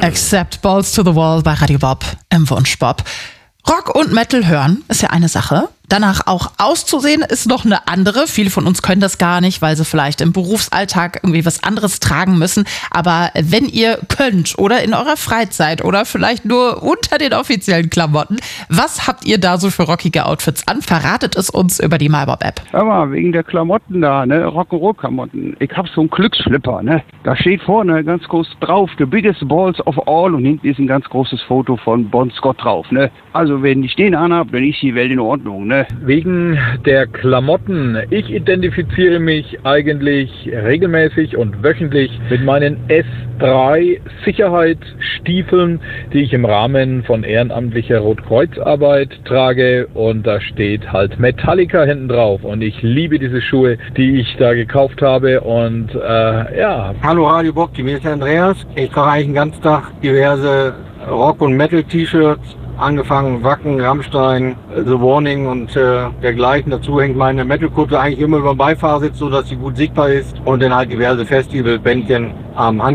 Accept Balls to the Wall bei Radio Bob im Wunschbob. Rock und Metal hören ist ja eine Sache. Danach auch auszusehen ist noch eine andere. Viele von uns können das gar nicht, weil sie vielleicht im Berufsalltag irgendwie was anderes tragen müssen. Aber wenn ihr könnt oder in eurer Freizeit oder vielleicht nur unter den offiziellen Klamotten, was habt ihr da so für rockige Outfits an? Verratet es uns über die MyBob-App. Hör mal, wegen der Klamotten da, ne, Rock'n'Roll-Klamotten. Ich hab so einen Glücksflipper, ne. Da steht vorne ganz groß drauf, the biggest balls of all, und hinten ist ein ganz großes Foto von Bon Scott drauf, ne. Also wenn ich den anhab, dann ist die Welt in Ordnung, ne. Wegen der Klamotten. Ich identifiziere mich eigentlich regelmäßig und wöchentlich mit meinen S3 Sicherheitsstiefeln, die ich im Rahmen von ehrenamtlicher Rotkreuzarbeit trage, und da steht halt Metallica hinten drauf, und ich liebe diese Schuhe, die ich da gekauft habe, und ja. Hallo Radio Bob, hier ist der Andreas. Ich trage eigentlich den ganzen Tag diverse Rock- und Metal-T-Shirts. Angefangen Wacken, Rammstein, The Warning und dergleichen. Dazu hängt meine Metal-Kutte eigentlich immer über dem Beifahrersitz, so dass sie gut sichtbar ist. Und dann halt diverse Festivalbändchen am